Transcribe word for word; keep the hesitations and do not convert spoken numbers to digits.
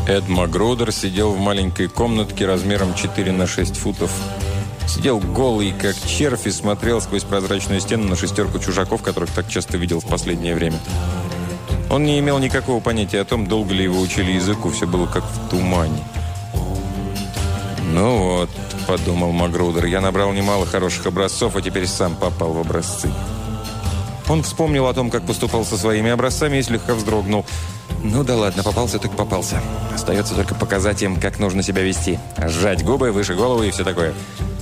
Эд Магрудер сидел в маленькой комнатке размером четыре на шесть футов. Сидел голый, как червь, и смотрел сквозь прозрачную стену на шестерку чужаков, которых так часто видел в последнее время. Он не имел никакого понятия о том, долго ли его учили языку, все было как в тумане. «Ну вот», — подумал Магрудер, — «я набрал немало хороших образцов, а теперь сам попал в образцы». Он вспомнил о том, как поступал со своими образцами, и слегка вздрогнул. «Ну да ладно, попался так попался. Остается только показать им, как нужно себя вести. Сжать губы, выше головы и все такое».